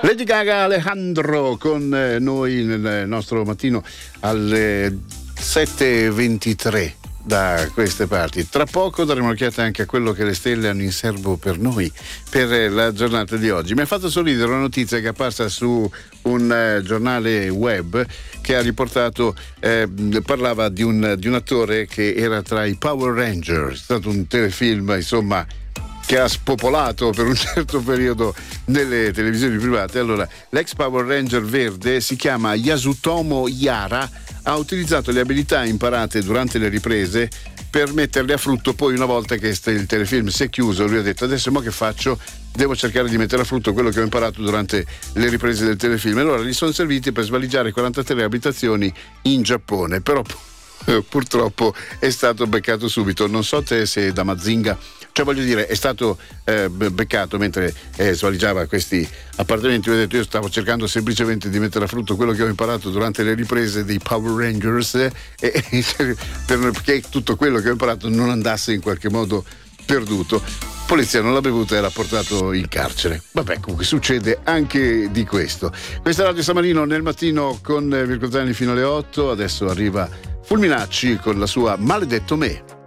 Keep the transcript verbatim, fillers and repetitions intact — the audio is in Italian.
Lady Gaga, Alejandro con noi nel nostro mattino alle sette e ventitré da queste parti. Tra poco daremo un'occhiata anche a quello che le stelle hanno in serbo per noi per la giornata di oggi. Mi ha fatto sorridere una notizia che è apparsa su un uh, giornale web che ha riportato, eh, parlava di un, di un attore che era tra i Power Rangers, è stato un telefilm insomma che ha spopolato per un certo periodo nelle televisioni private. Allora, l'ex Power Ranger verde si chiama Yasutomo Yara, ha utilizzato le abilità imparate durante le riprese per metterle a frutto poi una volta che il telefilm si è chiuso. Lui ha detto: adesso mo che faccio? Devo cercare di mettere a frutto quello che ho imparato durante le riprese del telefilm. Allora gli sono serviti per svaligiare quarantatré abitazioni in Giappone, però purtroppo è stato beccato subito. Non so te se da Mazinga, cioè voglio dire, è stato eh, beccato mentre eh, svaligiava questi appartamenti. Ho detto: io stavo cercando semplicemente di mettere a frutto quello che ho imparato durante le riprese dei Power Rangers eh, e, perché tutto quello che ho imparato non andasse in qualche modo perduto. Polizia non l'ha bevuta e l'ha portato in carcere. Vabbè, comunque succede anche di questo. Questa è Radio San Marino nel mattino con Mirko Zanni fino alle otto. Adesso arriva Fulminacci con la sua Maledetto Me.